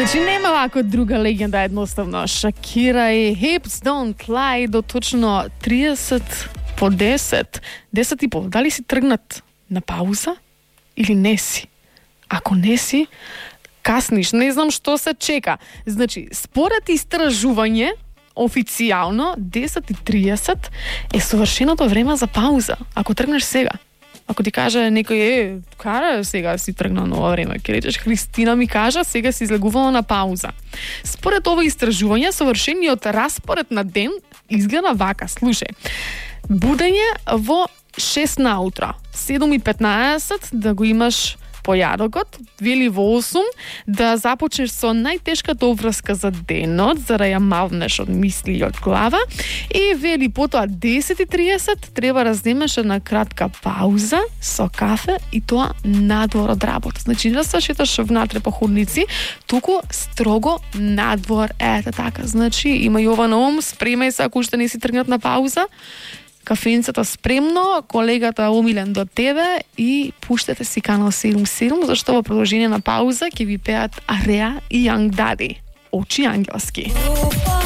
Znači, nema ovako druga legenda jednostavno. Shakira i Hips Don't Lie do točno 30 po 10. 10 и пол. Дали си тргнат на пауза или не си? Ако не си, касниш. Не знам што се чека. Значи, според истражување, официјално 10:30 е совршеното време за пауза. Ако тргнеш сега. Ако ти каже некој, кара сега си тргна ново време, ќе речеш Христина ми кажа, сега си излегувала на пауза. Според ова истражување, совршениот распоред на ден изгледа вака, слушај. Будење во 6 наутро, 7:15 да го имаш појадокот, вели во 8 да започнеш со најтешката обврска за денот, за да ја мавнеш од мисли и од глава, и вели потоа 10:30 треба да земеш една кратка пауза со кафе и тоа надвор од работа. Значи не да се шеташ внатре по ходници, туку строго надвор. Ете така, значи има и ова на ум, спремај се ако уште не си тргнат на пауза. Кафенцето спремно, колегата омилен до тебе и пуштете си канал 77, зашто во продолжение на пауза ќе ви пеат Ареа и Young Daddy. Очи ангелски.